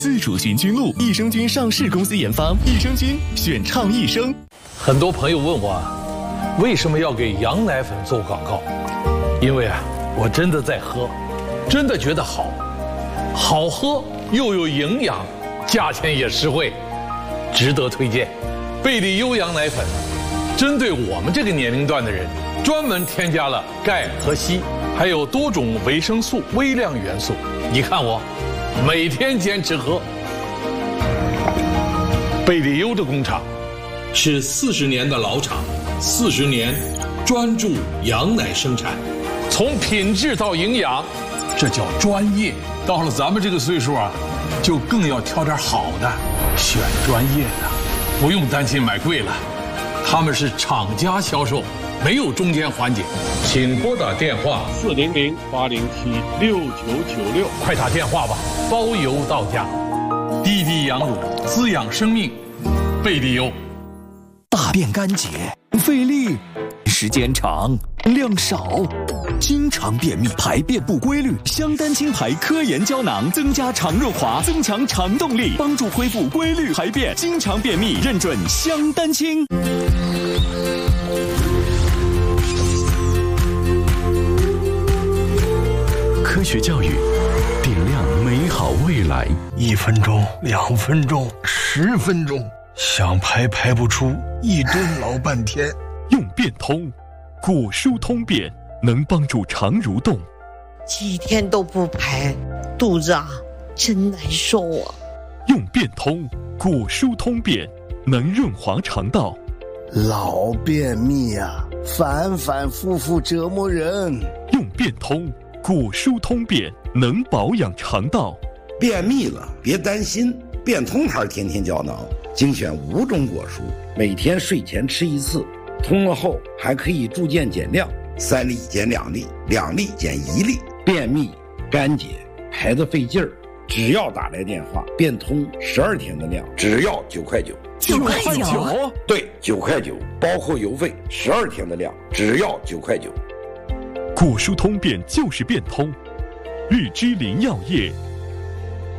自主菌菌露，益生菌上市公司研发，益生菌选畅益生。 很多朋友问我，为什么要给羊奶粉做广告？因为我真的在喝，真的觉得好喝又有营养，价钱也实惠，值得推荐。贝利优羊奶粉针对我们这个年龄段的人，专门添加了钙和硒，还有多种维生素、微量元素。你看我每天坚持喝。贝利优的工厂是40年的老厂，40年专注羊奶生产，从品质到营养，这叫专业。到了咱们这个岁数就更要挑点好的，选专业的，不用担心买贵了。他们是厂家销售，没有中间环节。请拨打电话400-807-6996，快打电话吧，包邮到家。滴滴羊乳，滋养生命，贝利优。 大便干结，费力，时间长，量少，经常便秘，排便不规律。香丹清排科研胶囊增加肠润滑，增强肠动力，帮助恢复规律排便。经常便秘，认准香丹清。科学教育，点亮美好未来。 1分钟、2分钟、10分钟，想排不出，一蹲老半天。 用便通，果蔬通便，能帮助肠蠕动。 几天都不排，肚子真难受啊。 用便通，果蔬通便，能润滑肠道。 老便秘反反复复折磨人。 用便通，果蔬通便，能保养肠道。 便秘了别担心，便通牌天天胶囊精选5种果蔬，每天睡前吃1次，通了后还可以逐渐减量，3粒减2粒，2粒减1粒。便秘干结排得费劲儿，只要打来电话，便通12天的量，只要9块9。 9块9？ 对，9块9，包括邮费，12天的量，只要9块9。 果蔬通便就是便通，日之林药业